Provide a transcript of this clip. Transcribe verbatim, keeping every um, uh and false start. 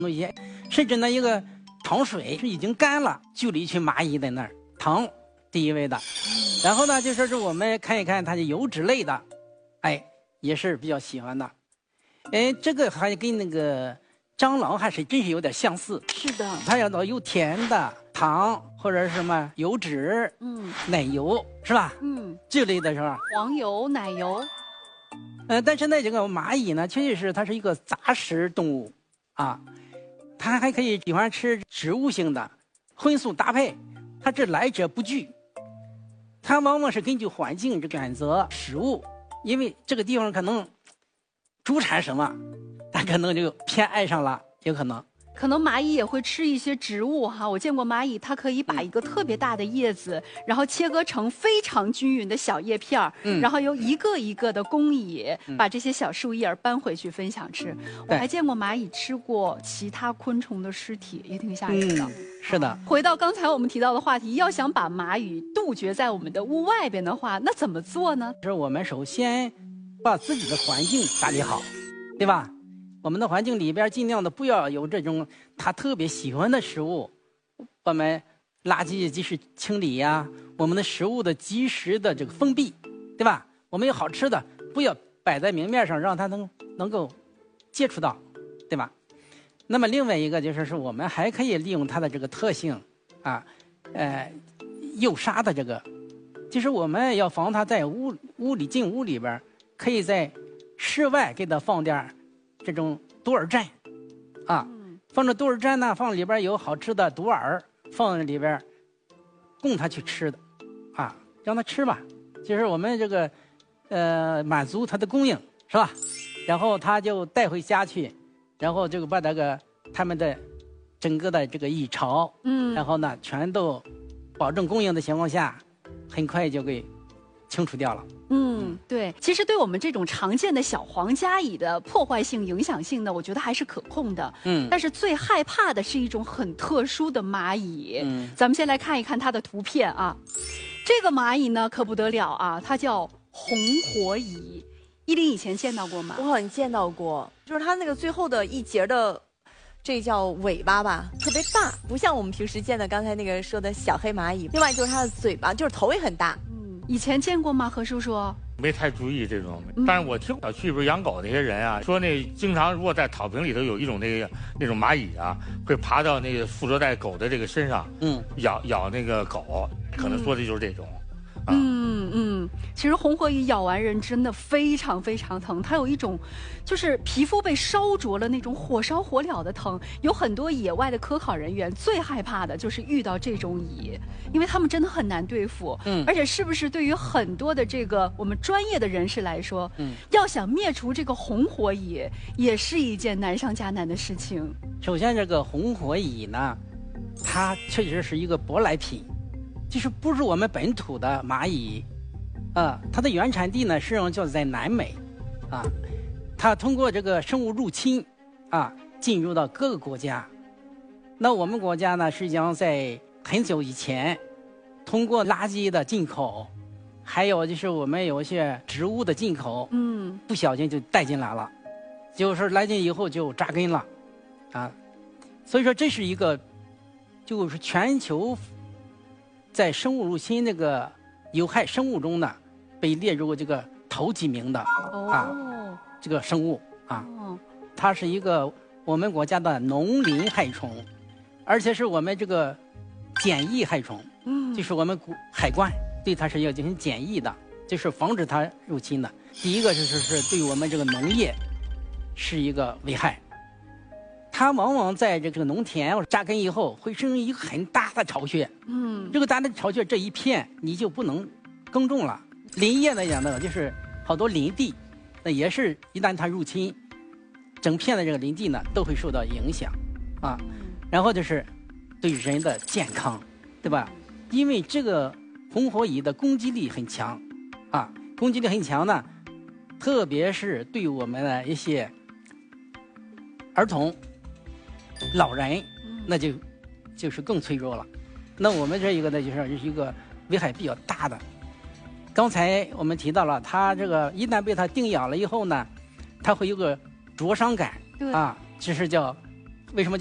一些，甚至呢一个糖水是已经干了，就有一群蚂蚁在那儿。糖第一位的，然后呢就说是我们看一看它的油脂类的，哎，也是比较喜欢的。哎，这个还跟那个蟑螂还是真是有点相似。 是的， 它要到有甜的糖或者是什么油脂，嗯，奶油是吧？嗯，这类的是吧？ 黄油、奶油。 呃，但是呢，这个蚂蚁呢，确实是它是一个杂食动物啊，它还可以喜欢吃植物性的，荤素搭配，它这来者不拒。它往往是根据环境选择食物，因为这个地方可能主产什么，它可能就偏爱上了，有可能。 可能蚂蚁也会吃一些植物哈，我见过蚂蚁，它可以把一个特别大的叶子，然后切割成非常均匀的小叶片儿，嗯、然后由一个一个的工蚁、嗯、把这些小树叶搬回去分享吃。我还见过蚂蚁吃过其他昆虫的尸体，也挺吓人的。嗯、 是的。 回到刚才我们提到的话题，要想把蚂蚁杜绝在我们的屋外边的话，那怎么做呢？ 是我们首先把自己的环境打理好，对吧？我们的环境里边尽量的不要有这种他特别喜欢的食物，我们垃圾及时清理呀、啊，我们的食物的及时的这个封闭，对吧？我们有好吃的，不要摆在明面上，让他能能够接触到，对吧？那么另外一个就是说，我们还可以利用它的这个特性啊，呃，诱杀的这个，就是我们要防它在屋屋里进屋里边，可以在室外给它放点这种毒饵站，啊，放着毒饵站呢，放里边有好吃的毒饵，放在里边，供它去吃的，啊，让它吃吧，就是我们这个，呃，满足它的供应，是吧？然后它就带回家去，然后就把这个他们的整个的这个蚁巢，嗯，然后呢，全都保证供应的情况下，很快就给清除掉了。 嗯，对，其实对我们这种常见的小黄家蚁的破坏性、影响性呢，我觉得还是可控的。嗯，但是最害怕的是一种很特殊的蚂蚁。嗯，咱们先来看一看它的图片啊。这个蚂蚁呢可不得了啊，它叫红火蚁。依林以前见到过吗？ 我好像见到过，就是它那个最后的一节的，这叫尾巴吧，特别大，不像我们平时见的刚才那个说的小黑蚂蚁。另外就是它的嘴巴，就是头也很大。 以前见过吗，何叔叔？ 没太注意这种，但是我听小区里边养狗那些人啊，说那经常如果在草坪里头有一种那个那种蚂蚁啊，会爬到那个附着在狗的这个身上，嗯，咬咬那个狗，可能说的就是这种。 啊、嗯嗯，其实红火蚁咬完人真的非常非常疼，它有一种就是皮肤被烧灼了那种火烧火燎的疼。有很多野外的科考人员最害怕的就是遇到这种蚁，因为他们真的很难对付。嗯，而且是不是对于很多的这个我们专业的人士来说，嗯，要想灭除这个红火蚁，也是一件难上加难的事情。 首先，这个红火蚁呢，它确实是一个舶来品。就是不是我们本土的蚂蚁，啊，它的原产地呢实际上就是在南美，啊，它通过这个生物入侵，啊，进入到各个国家。那我们国家呢，实际上在很久以前，通过垃圾的进口，还有就是我们有一些植物的进口，嗯，不小心就带进来了，就是来进以后就扎根了，啊，所以说这是一个，就是全球。在生物入侵那个有害生物中呢，被列入这个头几名的、哦、啊，这个生物啊，哦、它是一个我们国家的农林害虫，而且是我们这个检疫害虫，嗯，就是我们海关对它是要进行检疫的，就是防止它入侵的。第一个就是是对我们这个农业是一个危害。它往往在这个农田扎根以后，会生一个很大的巢穴。嗯，这个大的巢穴这一片你就不能耕种了。林业来讲呢，就是好多林地，那也是一旦它入侵，整片的这个林地呢都会受到影响，啊，然后就是对人的健康，对吧？因为这个红火蚁的攻击力很强，啊，攻击力很强呢，特别是对我们的一些儿童。老人那就就是更脆弱了。那我们这一个呢，就是一个危害比较大的。刚才我们提到了，它这个一旦被它叮咬了以后呢，它会有个灼伤感啊，这是叫为什么？